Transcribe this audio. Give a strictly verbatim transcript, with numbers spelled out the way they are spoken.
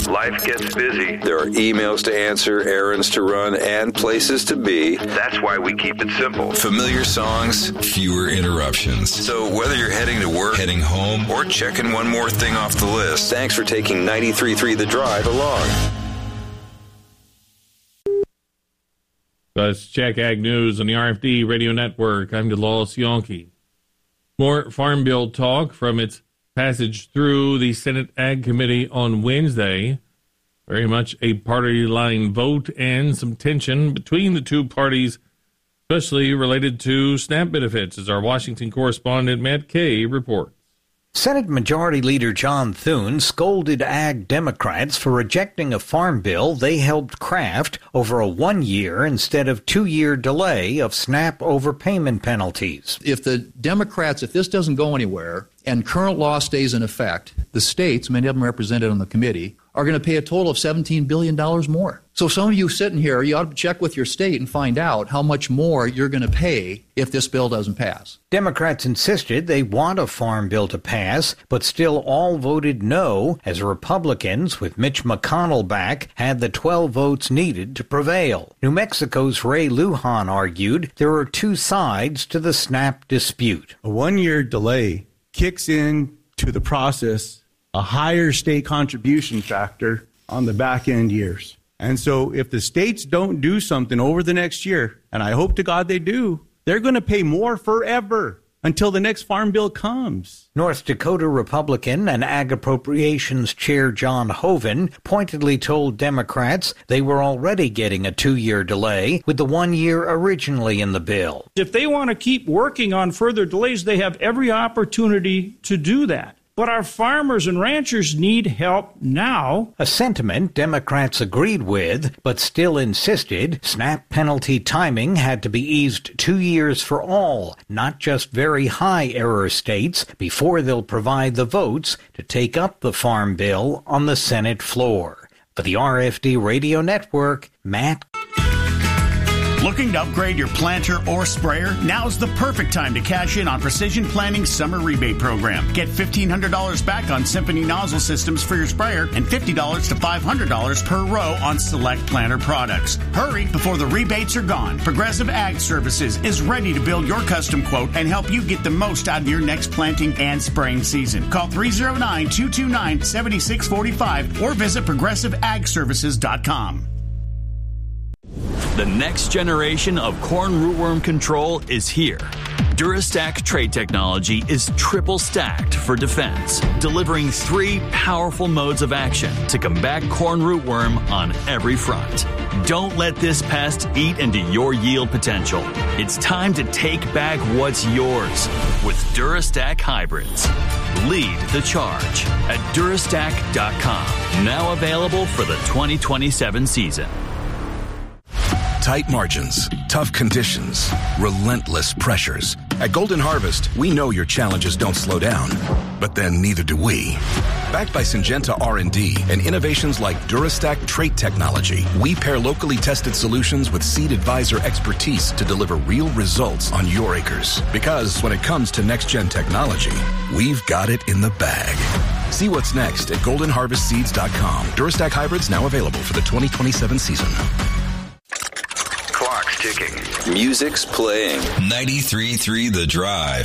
Life gets busy. There are emails to answer, errands to run, and places to be. That's why we keep it simple. Familiar songs, fewer interruptions. So whether you're heading to work, heading home, or checking one more thing off the list, thanks for taking ninety-three point three The Drive along. Let's check Ag News on the R F D Radio Network. I'm DeLawless Yonke. More Farm Bill talk from its passage through the Senate Ag Committee on Wednesday. Very much a party line vote and some tension between the two parties, especially related to SNAP benefits, as our Washington correspondent Matt Kay reports. Senate Majority Leader John Thune scolded Ag Democrats for rejecting a farm bill they helped craft over a one-year instead of two-year delay of SNAP overpayment penalties. If the Democrats, if this doesn't go anywhere and current law stays in effect, the states, many of them represented on the committee, are going to pay a total of seventeen billion dollars more. So some of you sitting here, you ought to check with your state and find out how much more you're going to pay if this bill doesn't pass. Democrats insisted they want a farm bill to pass, but still all voted no, as Republicans, with Mitch McConnell back, had the twelve votes needed to prevail. New Mexico's Ray Lujan argued there are two sides to the SNAP dispute. A one-year delay kicks in to the process a higher state contribution factor on the back end years. And so if the states don't do something over the next year, and I hope to God they do, they're going to pay more forever until the next farm bill comes. North Dakota Republican and Ag Appropriations Chair John Hoeven pointedly told Democrats they were already getting a two-year delay with the one year originally in the bill. If they want to keep working on further delays, they have every opportunity to do that. But our farmers and ranchers need help now. A sentiment Democrats agreed with, but still insisted SNAP penalty timing had to be eased two years for all, not just very high error states, before they'll provide the votes to take up the farm bill on the Senate floor. For the R F D Radio Network, Matt. Looking to upgrade your planter or sprayer? Now's the perfect time to cash in on Precision Planting's summer rebate program. Get fifteen hundred dollars back on Symphony nozzle systems for your sprayer and fifty dollars to five hundred dollars per row on select planter products. Hurry before the rebates are gone. Progressive Ag Services is ready to build your custom quote and help you get the most out of your next planting and spraying season. Call three oh nine, two two nine, seven six four five or visit progressive ag services dot com. The next generation of corn rootworm control is here. Durastack trait technology is triple stacked for defense, delivering three powerful modes of action to combat corn rootworm on every front. Don't let this pest eat into your yield potential. It's time to take back what's yours with Durastack hybrids. Lead the charge at Durastack dot com. Now available for the twenty twenty-seven season. Tight margins, tough conditions, relentless pressures. At Golden Harvest, we know your challenges don't slow down, but then neither do we. Backed by Syngenta R and D and innovations like Durastack trait technology, we pair locally tested solutions with Seed Advisor expertise to deliver real results on your acres. Because when it comes to next-gen technology, we've got it in the bag. See what's next at golden harvest seeds dot com. Durastack hybrids now available for the twenty twenty-seven season. Clock's ticking. Music's playing. ninety-three point three The Drive.